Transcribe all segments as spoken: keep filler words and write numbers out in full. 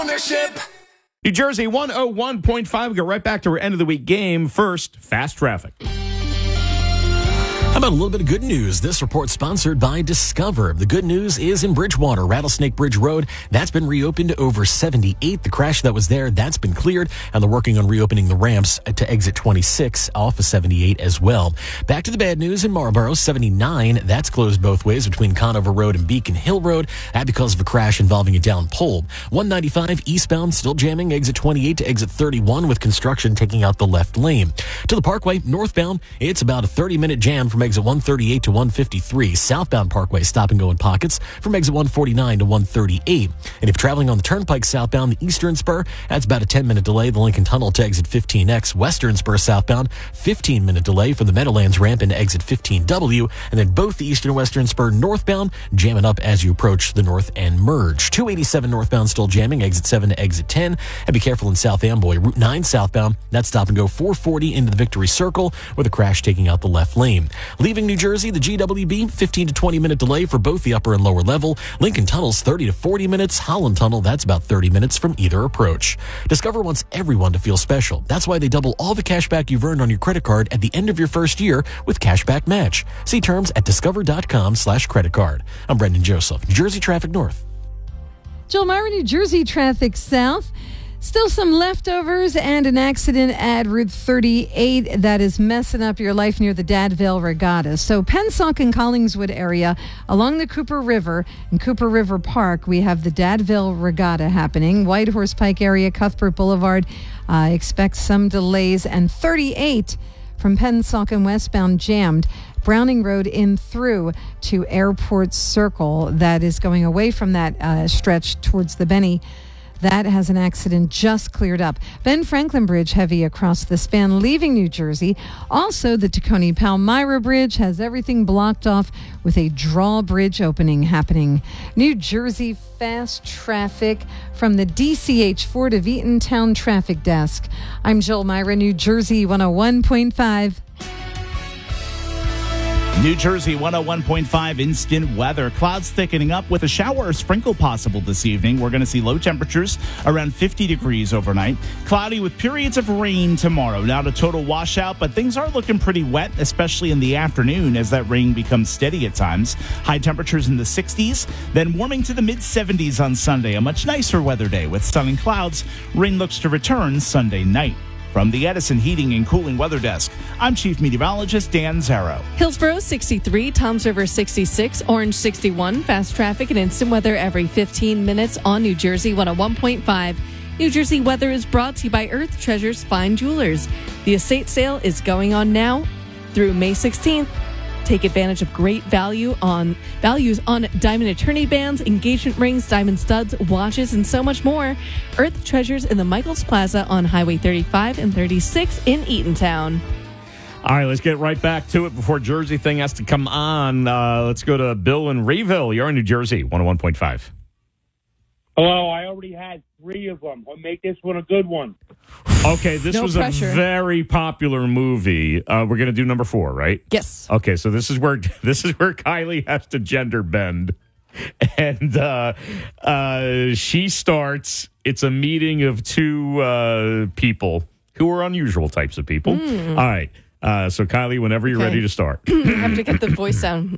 Ownership. New Jersey one oh one point five. We go right back to our end of the week game. First, fast traffic. How about a little bit of good news? This report sponsored by Discover. The good news is in Bridgewater, Rattlesnake Bridge Road. That's been reopened to over seventy-eight. The crash that was there, that's been cleared. And they're working on reopening the ramps to exit twenty-six off of seventy-eight as well. Back to the bad news in Marlboro, seventy-nine. That's closed both ways between Conover Road and Beacon Hill Road. That because of a crash involving a down pole. one ninety-five eastbound still jamming exit twenty-eight to exit thirty-one with construction taking out the left lane. To the Parkway, northbound, it's about a thirty-minute jam from exit one thirty-eight to one fifty-three. Southbound Parkway stop and go in pockets from exit one forty-nine to one thirty-eight. And if traveling on the Turnpike southbound, the Eastern Spur, that's about a ten-minute delay. The Lincoln Tunnel to exit fifteen X. Western Spur southbound, fifteen-minute delay from the Meadowlands ramp into exit fifteen W. And then both the Eastern and Western Spur northbound jamming up as you approach the north end merge. two eighty-seven northbound still jamming, exit seven to exit ten. And be careful in South Amboy. Route nine southbound, that's stop and go four forty into the Victory Circle with a crash taking out the left lane. Leaving New Jersey, the G W B, fifteen to twenty minute delay for both the upper and lower level. Lincoln Tunnel's thirty to forty minutes. Holland Tunnel, that's about thirty minutes from either approach. Discover wants everyone to feel special. That's why they double all the cash back you've earned on your credit card at the end of your first year with Cashback Match. See terms at discover.com slash credit card. I'm Brendan Joseph, New Jersey Traffic North. Joel Myra, New Jersey Traffic South. Still some leftovers and an accident at Route thirty-eight that is messing up your life near the Dadville Regatta. So Pensauk and Collingswood area along the Cooper River and Cooper River Park, we have the Dadville Regatta happening. Whitehorse Pike area, Cuthbert Boulevard, uh, expect some delays. And thirty-eight from Pensauk and westbound jammed. Browning Road in through to Airport Circle that is going away from that uh, stretch towards the Benny. That has an accident just cleared up. Ben Franklin Bridge heavy across the span leaving New Jersey. Also, the Tacony Palmyra Bridge has everything blocked off with a drawbridge opening happening. New Jersey fast traffic from the D C H Ford of Eatontown Traffic Desk. I'm Joel Myra, New Jersey one oh one point five. New Jersey one oh one point five instant weather. Clouds thickening up with a shower or sprinkle possible this evening. We're going to see low temperatures around fifty degrees overnight. Cloudy with periods of rain tomorrow. Not a total washout, but things are looking pretty wet, especially in the afternoon as that rain becomes steady at times. High temperatures in the sixties, then warming to the mid seventies on Sunday. A much nicer weather day with sun and clouds. Rain looks to return Sunday night. From the Edison Heating and Cooling Weather Desk, I'm Chief Meteorologist Dan Zarrow. Hillsborough sixty-three, Toms River sixty-six, Orange sixty-one. Fast traffic and instant weather every fifteen minutes on New Jersey one oh one point five. New Jersey weather is brought to you by Earth Treasures Fine Jewelers. The estate sale is going on now through May sixteenth. Take advantage of great value on values on diamond eternity bands, engagement rings, diamond studs, watches, and so much more. Earth Treasures in the Michaels Plaza on Highway thirty-five and thirty-six in Eatontown. All right, let's get right back to it before Jersey thing has to come on. Uh, let's go to Bill in Rayville. You're in New Jersey, one oh one point five. Hello, I already had three of them. I'll make this one a good one. Okay, this No was pressure. a very popular movie. Uh, we're going to do number four, right? Yes. Okay, so this is where this is where Kylie has to gender bend, and uh, uh, she starts. It's a meeting of two uh, people who are unusual types of people. Mm. All right, uh, so Kylie, whenever you're Okay. ready to start. I have to get the voice down.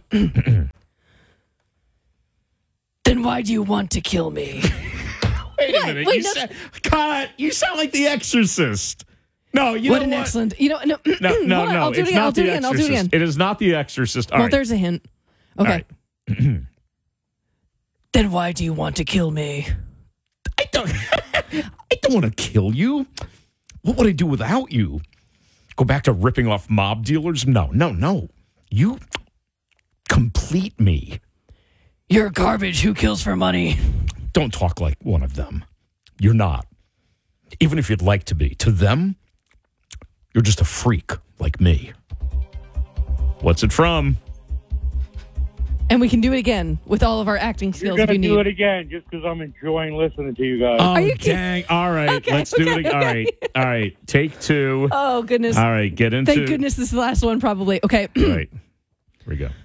Then why do you want to kill me? Wait a What? minute, Wait, you no. sa- Cut. You sound like The Exorcist. No, you what know an what? excellent. You know, no, No, no, Hold on, no. I'll do it's it again. not I'll do The it again. I'll do it Exorcist. again. It is not The Exorcist. All well, right. there's a hint. Okay. All right. Then why do you want to kill me? I don't. I don't want to kill you. What would I do without you? Go back to ripping off mob dealers? No, no, no. You complete me. You're garbage. Who kills for money? Don't talk like one of them. You're not. Even if you'd like to be. To them, you're just a freak like me. What's it from? And we can do it again with all of our acting You're skills going if to you do need. it again just because I'm enjoying listening to you guys. Oh, you kidding? dang. All right. Okay, Let's do okay, it again. All okay. right. All right. Take two. Oh, goodness. All right. Get into Thank goodness this is the last one, probably. Okay. All right. Here we go.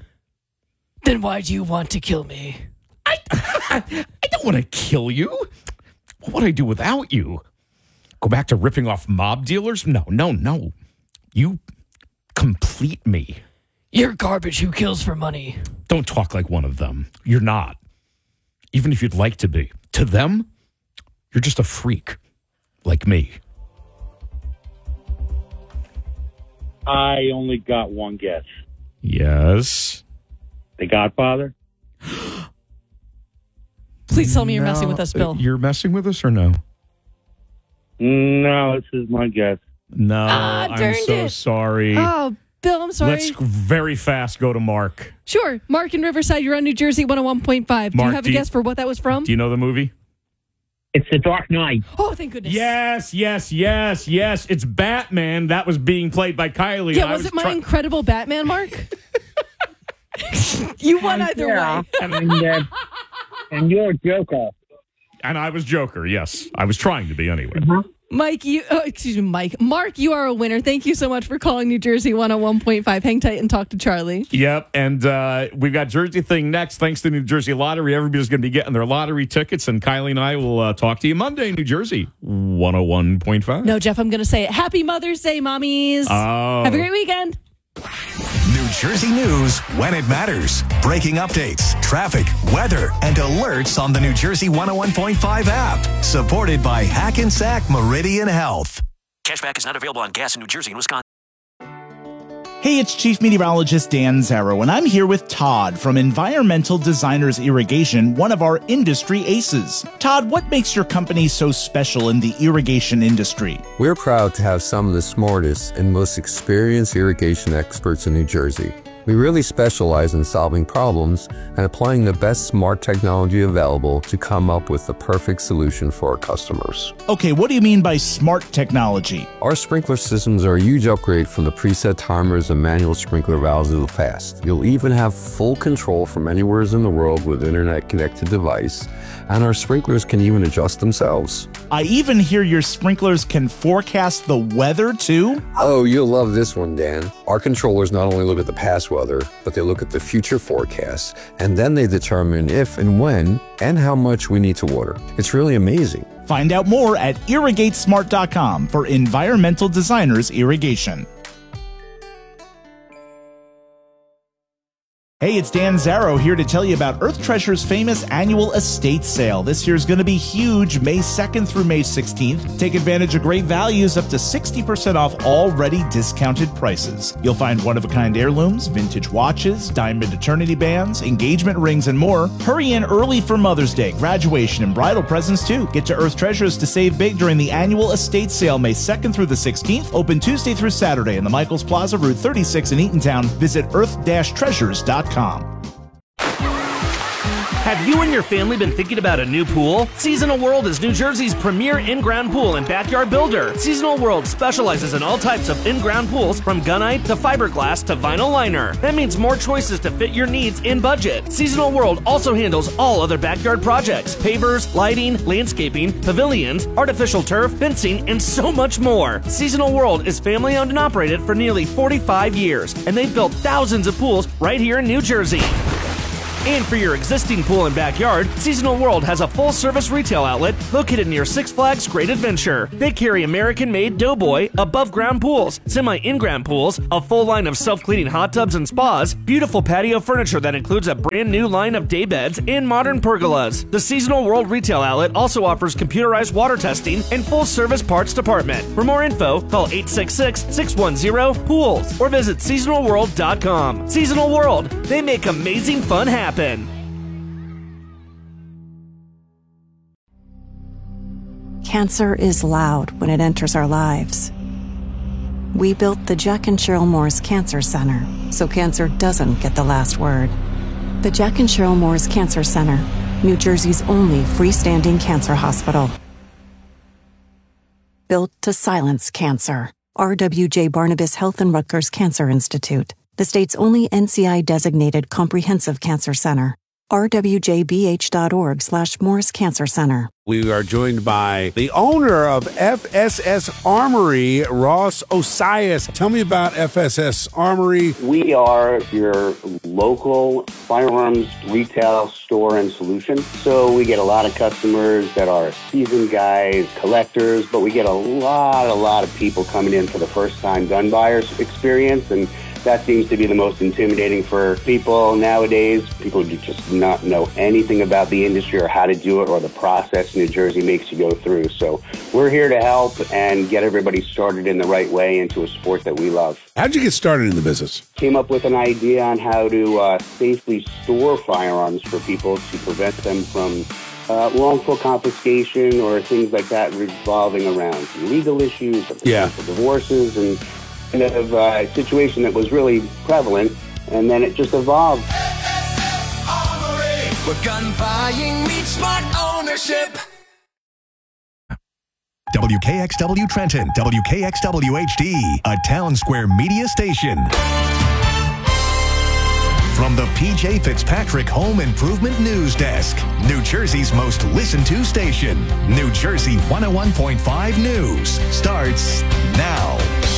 Then why do you want to kill me? I don't want to kill you. What would I do without you? Go back to ripping off mob dealers? No, no, no. You complete me. You're garbage who kills for money. Don't talk like one of them. You're not. Even if you'd like to be. To them, you're just a freak like me. I only got one guess. Yes. The Godfather? Please tell me you're No. messing with us, Bill. You're messing with us or no? No, this is my guess. No, Ah, I'm darned so it. sorry. Oh, Bill, I'm sorry. Let's very fast go to Mark. Sure. Mark in Riverside, you're on New Jersey one oh one point five. Do Mark, you have a do you- guess for what that was from? Do you know the movie? It's The Dark Knight. Oh, thank goodness. Yes, yes, yes, yes. It's Batman. That was being played by Kylie. Yeah, I was, it my try- incredible Batman, Mark? You won either Yeah, way. and, uh, and you're a Joker. And I was Joker, yes. I was trying to be anyway. Mike, you, oh, excuse me, Mike. Mark, you are a winner. Thank you so much for calling New Jersey one oh one point five. Hang tight and talk to Charlie. Yep, and uh, we've got Jersey Thing next. Thanks to New Jersey Lottery. Everybody's going to be getting their lottery tickets, and Kylie and I will uh, talk to you Monday, New Jersey one oh one point five. No, Jeff, I'm going to say it. Happy Mother's Day, mommies. Oh. Have a great weekend. New Jersey news when it matters. Breaking updates, traffic, weather, and alerts on the New Jersey one oh one point five app. Supported by Hackensack Meridian Health. Cashback is not available on gas in New Jersey and Wisconsin. Hey, it's Chief Meteorologist Dan Zarrow, and I'm here with Todd from Environmental Designers Irrigation, one of our industry aces. Todd, what makes your company so special in the irrigation industry? We're proud to have some of the smartest and most experienced irrigation experts in New Jersey. We really specialize in solving problems and applying the best smart technology available to come up with the perfect solution for our customers. Okay, what do you mean by smart technology? Our sprinkler systems are a huge upgrade from the preset timers and manual sprinkler valves of the past. You'll even have full control from anywhere in the world with internet-connected device, and our sprinklers can even adjust themselves. I even hear your sprinklers can forecast the weather, too? Oh, you'll love this one, Dan. Our controllers not only look at the past weather, but they look at the future forecasts, and then they determine if and when and how much we need to water. It's really amazing. Find out more at irrigate smart dot com for Environmental Designers Irrigation. Hey, it's Dan Zarrow here to tell you about Earth Treasure's famous annual estate sale. This year's going to be huge, May second through May sixteenth. Take advantage of great values up to sixty percent off already discounted prices. You'll find one-of-a-kind heirlooms, vintage watches, diamond eternity bands, engagement rings, and more. Hurry in early for Mother's Day, graduation, and bridal presents too. Get to Earth Treasures to save big during the annual estate sale, May second through the sixteenth. Open Tuesday through Saturday in the Michaels Plaza, Route thirty-six in Eatontown. Visit earth dash treasures dot com. Have you and your family been thinking about a new pool? Seasonal World is New Jersey's premier in-ground pool and backyard builder. Seasonal World specializes in all types of in-ground pools, from gunite to fiberglass to vinyl liner. That means more choices to fit your needs and budget. Seasonal World also handles all other backyard projects: pavers, lighting, landscaping, pavilions, artificial turf, fencing, and so much more. Seasonal World is family-owned and operated for nearly forty-five years, and they've built thousands of pools right here in New Jersey. And for your existing pool and backyard, Seasonal World has a full-service retail outlet located near Six Flags Great Adventure. They carry American-made Doughboy above-ground pools, semi-in-ground pools, a full line of self-cleaning hot tubs and spas, beautiful patio furniture that includes a brand-new line of day beds, and modern pergolas. The Seasonal World retail outlet also offers computerized water testing and full-service parts department. For more info, call eight six six, six one zero, pools or visit seasonal world dot com. Seasonal World, they make amazing fun happen. Cancer is loud when it enters our lives. We built the Jack and Cheryl Moores Cancer Center so cancer doesn't get the last word. The Jack and Cheryl Moores Cancer Center, New Jersey's only freestanding cancer hospital. Built to silence cancer. R W J Barnabas Health and Rutgers Cancer Institute, the state's only N C I-designated comprehensive cancer center. r w j b h dot org slash Morris Cancer Center. We are joined by the owner of F S S Armory, Ross Osias. Tell me about F S S Armory. We are your local firearms retail store and solution. So we get a lot of customers that are seasoned guys, collectors, but we get a lot, a lot of people coming in for the first time gun buyers experience, and that seems to be the most intimidating for people nowadays. People do just not know anything about the industry or how to do it or the process New Jersey makes you go through. So we're here to help and get everybody started in the right way into a sport that we love. How'd you get started in the business? Came up with an idea on how to uh, safely store firearms for people to prevent them from uh, wrongful confiscation or things like that revolving around legal issues, or yeah. divorces, and kind of uh, situation that was really prevalent, and then it just evolved. Where gun buying meets smart ownership. W K X W Trenton, W K X W H D, a Town Square media station. From the P J Fitzpatrick Home Improvement News Desk, New Jersey's most listened to station, New Jersey one oh one point five News, starts now.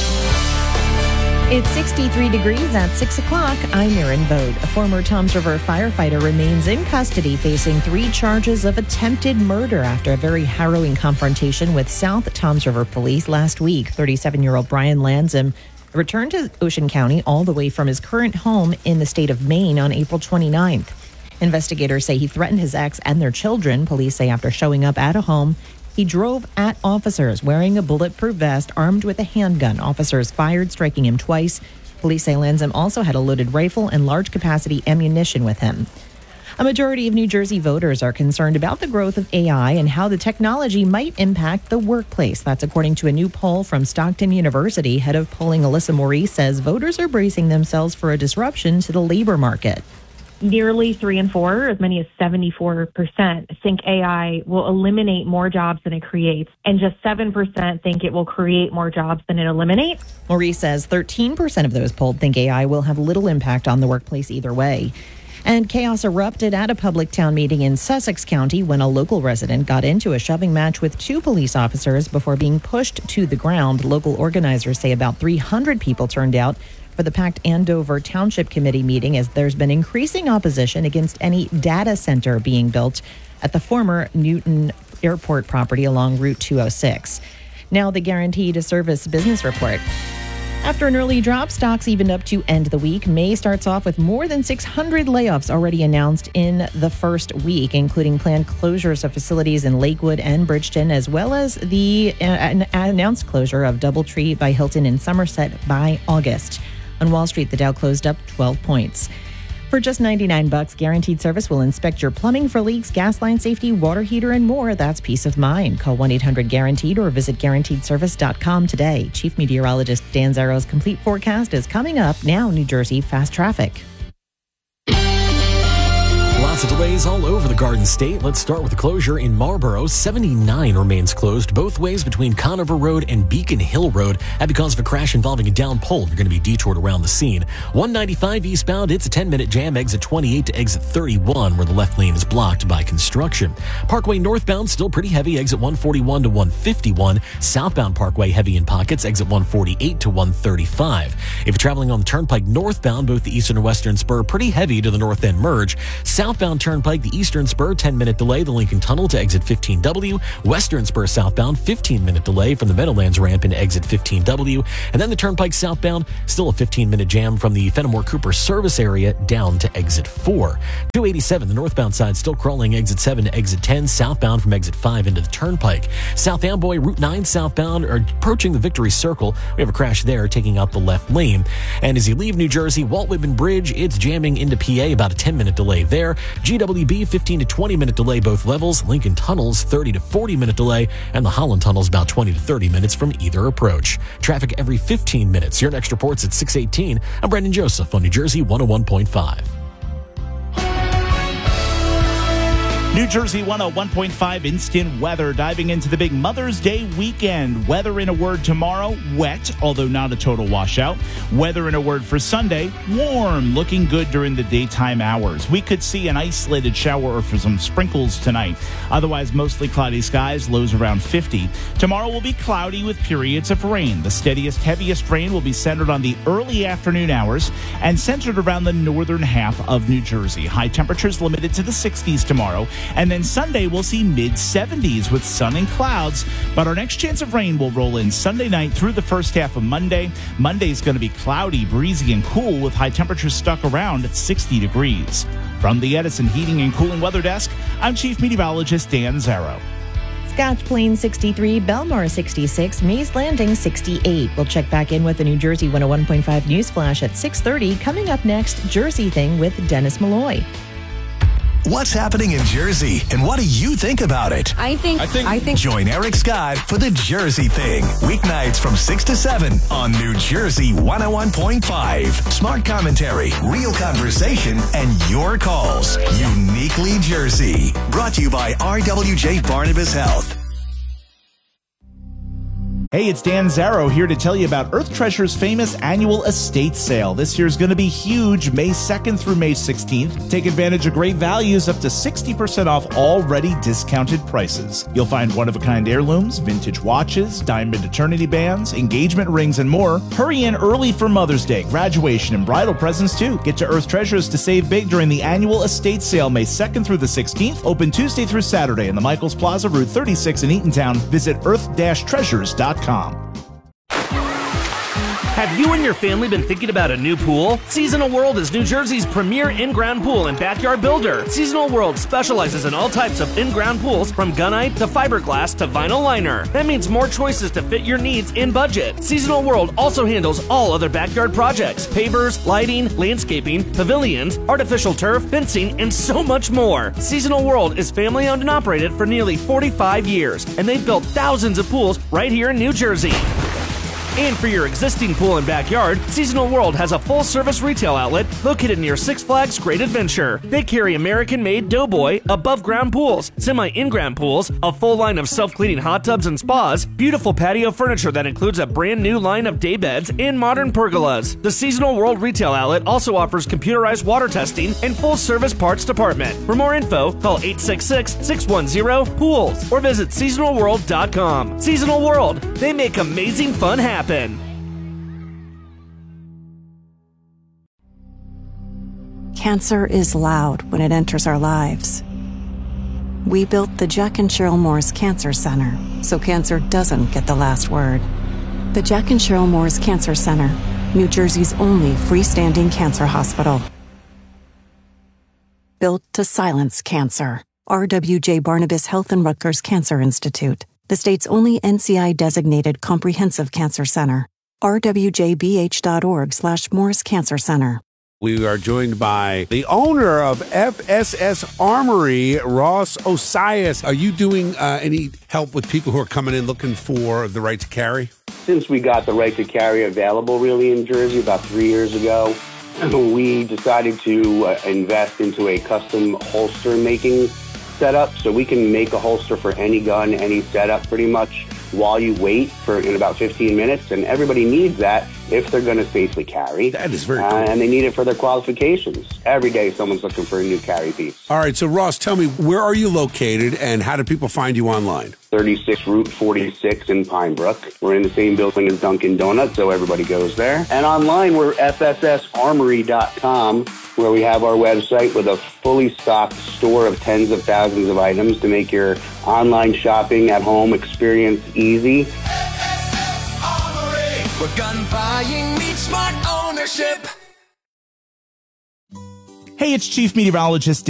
It's sixty-three degrees at six o'clock. I'm Erin Bode. A former Toms River firefighter remains in custody facing three charges of attempted murder after a very harrowing confrontation with South Toms River police last week. thirty-seven-year-old Brian Lanzem returned to Ocean County all the way from his current home in the state of Maine on April twenty-ninth. Investigators say he threatened his ex and their children. Police say after showing up at a home, he drove at officers wearing a bulletproof vest, armed with a handgun. Officers fired, striking him twice. Police say Lanzem also had a loaded rifle and large-capacity ammunition with him. A majority of New Jersey voters are concerned about the growth of A I and how the technology might impact the workplace. That's according to a new poll from Stockton University. Head of polling Alyssa Maurice says voters are bracing themselves for a disruption to the labor market. Nearly three in four, as many as seventy-four percent, think A I will eliminate more jobs than it creates, and just seven percent think it will create more jobs than it eliminates. Maurice says thirteen percent of those polled think A I will have little impact on the workplace either way. And chaos erupted at a public town meeting in Sussex County when a local resident got into a shoving match with two police officers before being pushed to the ground. Local organizers say about three hundred people turned out for the packed Andover Township Committee meeting, as there's been increasing opposition against any data center being built at the former Newton Airport property along Route two oh six. Now the Guaranteed Service Business Report. After an early drop, stocks evened up to end the week. May starts off with more than six hundred layoffs already announced in the first week, including planned closures of facilities in Lakewood and Bridgeton, as well as the uh, an announced closure of Doubletree by Hilton in Somerset by August. On Wall Street, the Dow closed up twelve points. For just ninety-nine bucks, Guaranteed Service will inspect your plumbing for leaks, gas line safety, water heater, and more. That's peace of mind. Call one eight hundred Guaranteed or visit guaranteed service dot com today. Chief Meteorologist Dan Zaro's complete forecast is coming up now. New Jersey Fast Traffic. Lots of delays all over the Garden State. Let's start with the closure in Marlboro. seventy-nine remains closed both ways between Conover Road and Beacon Hill Road. That because of a crash involving a down pole. You're going to be detoured around the scene. one ninety-five eastbound, it's a ten-minute jam, exit twenty-eight to exit thirty-one, where the left lane is blocked by construction. Parkway northbound, still pretty heavy, exit one forty-one to one fifty-one. Southbound Parkway, heavy in pockets, exit one forty-eight to one thirty-five. If you're traveling on the Turnpike northbound, both the eastern and western spur, pretty heavy to the north end merge. Southbound Turnpike, the eastern spur, ten-minute delay, the Lincoln Tunnel to exit fifteen W. Western spur southbound, fifteen-minute delay from the Meadowlands ramp into exit fifteen W. And then the Turnpike southbound, still a fifteen-minute jam from the Fenimore Cooper service area down to exit four. two eighty-seven, the northbound side, still crawling exit seven to exit ten, southbound from exit five into the Turnpike. South Amboy, Route nine southbound, are approaching the Victory Circle. We have a crash there, taking out the left lane. And as you leave New Jersey, Walt Whitman Bridge, it's jamming into P A, about a ten-minute delay there. G W B, fifteen to twenty minute delay both levels. Lincoln Tunnels, thirty to forty minute delay. And the Holland Tunnels, about twenty to thirty minutes from either approach. Traffic every fifteen minutes. Your next report's at six eighteen. I'm Brendan Joseph on New Jersey one oh one point five. New Jersey one oh one point five instant weather, diving into the big Mother's Day weekend. Weather in a word tomorrow, wet, although not a total washout. Weather in a word for Sunday, warm, looking good during the daytime hours. We could see an isolated shower or for some sprinkles tonight. Otherwise, mostly cloudy skies, lows around fifty. Tomorrow will be cloudy with periods of rain. The steadiest, heaviest rain will be centered on the early afternoon hours and centered around the northern half of New Jersey. High temperatures limited to the sixties tomorrow. And then Sunday, we'll see mid seventies with sun and clouds. But our next chance of rain will roll in Sunday night through the first half of Monday. Monday's going to be cloudy, breezy, and cool with high temperatures stuck around at sixty degrees. From the Edison Heating and Cooling Weather Desk, I'm Chief Meteorologist Dan Zarrow. Scotch Plains sixty-three, Belmar sixty-six, Mays Landing sixty-eight. We'll check back in with the New Jersey one oh one point five News Flash at six thirty. Coming up next, Jersey Thing with Dennis Malloy. What's happening in Jersey, and what do you think about it? I think, I think, I think. Join Eric Scott for the Jersey Thing, weeknights from six to seven on New Jersey one oh one point five. Smart commentary, real conversation, and your calls. Uniquely Jersey. Brought to you by R W J Barnabas Health. Hey, it's Dan Zarrow here to tell you about Earth Treasure's famous annual estate sale. This year's going to be huge, May second through May sixteenth. Take advantage of great values, up to sixty percent off already discounted prices. You'll find one-of-a-kind heirlooms, vintage watches, diamond eternity bands, engagement rings, and more. Hurry in early for Mother's Day, graduation, and bridal presents too. Get to Earth Treasures to save big during the annual estate sale, May second through the sixteenth. Open Tuesday through Saturday in the Michaels Plaza, Route thirty-six in Eatontown. Visit earth dash treasures dot com. Have you and your family been thinking about a new pool? Seasonal World is New Jersey's premier in-ground pool and backyard builder. Seasonal World specializes in all types of in-ground pools, from gunite to fiberglass to vinyl liner. That means more choices to fit your needs in budget. Seasonal World also handles all other backyard projects: pavers, lighting, landscaping, pavilions, artificial turf, fencing, and so much more. Seasonal World is family-owned and operated for nearly forty-five years, and they've built thousands of pools right here in New Jersey. And for your existing pool and backyard, Seasonal World has a full-service retail outlet located near Six Flags Great Adventure. They carry American-made Doughboy above-ground pools, semi-in-ground pools, a full line of self-cleaning hot tubs and spas, beautiful patio furniture that includes a brand-new line of day beds, and modern pergolas. The Seasonal World retail outlet also offers computerized water testing and full-service parts department. For more info, call eight six six, six one zero, pools or visit seasonal world dot com. Seasonal World, they make amazing fun happen. Cancer is loud when it enters our lives. We built the Jack and Cheryl Moore's Cancer Center so cancer doesn't get the last word. The Jack and Cheryl Moore's Cancer Center, New Jersey's only freestanding cancer hospital. Built to silence cancer. R W J Barnabas Health and Rutgers Cancer Institute, the state's only N C I-designated comprehensive cancer center. r w j b h dot org slash Moore's Cancer Center. We are joined by the owner of F S S Armory, Ross Osias. Are you doing uh, any help with people who are coming in looking for the right to carry? Since we got the right to carry available really in Jersey about three years ago, we decided to uh, invest into a custom holster making setup, so we can make a holster for any gun, any setup pretty much while you wait for in about fifteen minutes, and everybody needs that if they're going to safely carry. That is very cool. Uh, and they need it for their qualifications. Every day someone's looking for a new carry piece. All right, so Ross, tell me, where are you located and how do people find you online? thirty-six Route forty-six in Pine Brook. We're in the same building as Dunkin' Donuts, so everybody goes there. And online, we're f s s armory dot com, where we have our website with a fully stocked store of tens of thousands of items to make your online shopping at home experience easy. Where gun buying meets smart ownership. Hey, it's Chief Meteorologist